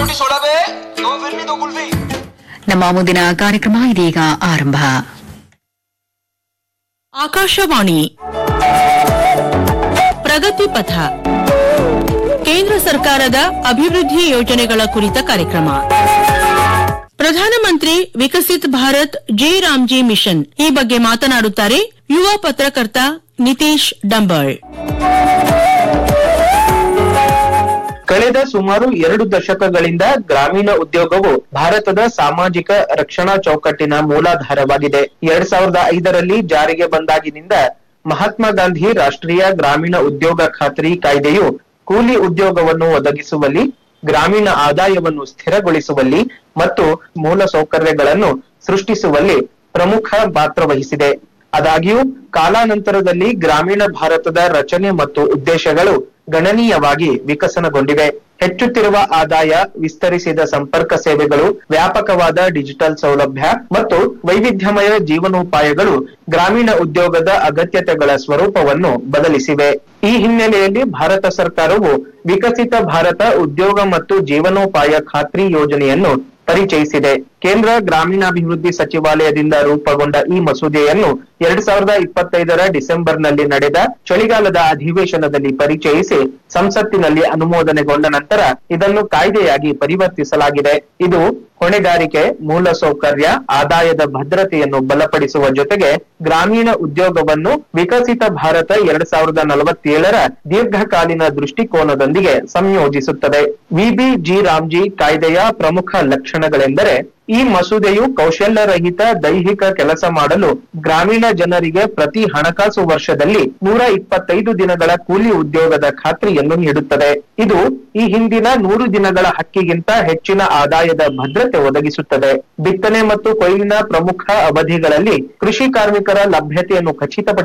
रोटी soda बे, दो फिरनी दो कुल्फी। ನಮ್ಮ ಮುಂದಿನ ಕಾರ್ಯಕ್ರಮ ಇದೀಗ ಆರಂಭ. ಆಕಾಶವಾಣಿ ಪ್ರಗತಿ ಪಥ, ಕೇಂದ್ರ ಸರ್ಕಾರದ ಅಭಿವೃದ್ಧಿ ಯೋಜನೆಗಳ ಕುರಿತ ಕಾರ್ಯಕ್ರಮ. ಪ್ರಧಾನಮಂತ್ರಿ ವಿಕಸಿತ್ ಭಾರತ್ ಜೆ ರಾಮ್ಜಿ ಮಿಷನ್ ಈ ಬಗ್ಗೆ ಮಾತನಾಡುತ್ತಾರೆ ಯುವ ಪತ್ರಕರ್ತ ನಿತೀಶ್ ಡಂಬಾಳ್. ಕಳೆದ ಸುಮಾರು 2 ದಶಕಗಳಿಂದ ಗ್ರಾಮೀಣ ಉದ್ಯೋಗವು ಭಾರತದ ಸಾಮಾಜಿಕ ರಕ್ಷಣಾ ಚೌಕಟ್ಟಿನ ಮೂಲಾಧಾರವಾಗಿದೆ. 2005ರಲ್ಲಿ ಜಾರಿಗೆ ಬಂದಾಗಿನಿಂದ ಮಹಾತ್ಮ ಗಾಂಧಿ ರಾಷ್ಟ್ರೀಯ ಗ್ರಾಮೀಣ ಉದ್ಯೋಗ ಖಾತ್ರಿ ಕಾಯ್ದೆಯು ಕೂಲಿ ಉದ್ಯೋಗವನ್ನು ಒದಗಿಸುವಲ್ಲಿ, ಗ್ರಾಮೀಣ ಆದಾಯವನ್ನು ಸ್ಥಿರಗೊಳಿಸುವಲ್ಲಿ ಮತ್ತು ಮೂಲ ಸೌಕರ್ಯಗಳನ್ನು ಸೃಷ್ಟಿಸುವಲ್ಲಿ ಪ್ರಮುಖ ಪಾತ್ರ ವಹಿಸಿದೆ. ಆದಾಗ್ಯೂ ಕಾಲಾನಂತರದಲ್ಲಿ ಗ್ರಾಮೀಣ ಭಾರತದ ರಚನೆ ಮತ್ತು ಉದ್ದೇಶಗಳು ಗಣನೀಯವಾಗಿ ವಿಕಸನಗೊಂಡಿವೆ. ಹೆಚ್ಚುತ್ತಿರುವ ಆದಾಯ, ವಿಸ್ತರಿಸಿದ ಸಂಪರ್ಕ ಸೇವೆಗಳು, ವ್ಯಾಪಕವಾದ ಡಿಜಿಟಲ್ ಸೌಲಭ್ಯ ಮತ್ತು ವೈವಿಧ್ಯಮಯ ಜೀವನೋಪಾಯಗಳು ಗ್ರಾಮೀಣ ಉದ್ಯೋಗದ ಅಗತ್ಯತೆಗಳ ಸ್ವರೂಪವನ್ನು ಬದಲಿಸಿವೆ. ಈ ಹಿನ್ನೆಲೆಯಲ್ಲಿ ಭಾರತ ಸರ್ಕಾರವು ವಿಕಸಿತ ಭಾರತ ಉದ್ಯೋಗ ಮತ್ತು ಜೀವನೋಪಾಯ ಖಾತ್ರಿ ಯೋಜನೆಯನ್ನು ಪರಿಚಯಿಸಿದೆ. ಕೇಂದ್ರ ಗ್ರಾಮೀಣಾಭಿವೃದ್ಧಿ ಸಚಿವಾಲಯದಿಂದ ರೂಪುಗೊಂಡ ಈ ಮಸೂದೆಯನ್ನು 2025ರ ಡಿಸೆಂಬರ್ನಲ್ಲಿ ನಡೆದ ಚಳಿಗಾಲದ ಅಧಿವೇಶನದಲ್ಲಿ ಪರಿಚಯಿಸಿ ಸಂಸತ್ತಿನಲ್ಲಿ ಅನುಮೋದನೆಗೊಂಡ ನಂತರ ಇದನ್ನು ಕಾಯ್ದೆಯಾಗಿ ಪರಿವರ್ತಿಸಲಾಗಿದೆ. ಇದು ಹೊಣೆಗಾರಿಕೆ, ಮೂಲಸೌಕರ್ಯ, ಆದಾಯದ ಭದ್ರತೆಯನ್ನು ಬಲಪಡಿಸುವ ಜೊತೆಗೆ ಗ್ರಾಮೀಣ ಉದ್ಯೋಗವನ್ನು ವಿಕಸಿತ ಭಾರತ 2047ರ ದೀರ್ಘಕಾಲೀನ ದೃಷ್ಟಿಕೋನದೊಂದಿಗೆ ಸಂಯೋಜಿಸುತ್ತದೆ. ವಿಬಿ-ಜಿ ರಾಮ್ಜಿ ಕಾಯ್ದೆಯ ಪ್ರಮುಖ ಲಕ್ಷಣಗಳೆಂದರೆ, ಈ ಮಸೂದೆಯು ಕೌಶಲ್ಯರಹಿತ ದೈಹಿಕ ಕೆಲಸ ಮಾಡಲು ಗ್ರಾಮೀಣ ಜನರಿಗೆ ಪ್ರತಿ ಹಣಕಾಸು ವರ್ಷದಲ್ಲಿ 125 ದಿನಗಳ ಕೂಲಿ ಉದ್ಯೋಗದ ಖಾತ್ರಿಯನ್ನು ನೀಡುತ್ತದೆ. ಇದು ಈ ಹಿಂದಿನ 100 ದಿನಗಳ ಹಕ್ಕಿಗಿಂತ ಹೆಚ್ಚಿನ ಆದಾಯದ ಭದ್ರತೆ ಒದಗಿಸುತ್ತದೆ. ಬಿತ್ತನೆ ಮತ್ತು ಕೊಯ್ಲಿನ ಪ್ರಮುಖ ಅವಧಿಗಳಲ್ಲಿ ಕೃಷಿ ಕಾರ್ಮಿಕರ ಲಭ್ಯತೆಯನ್ನು ಖಚಿತಪಡಿಸುತ್ತದೆ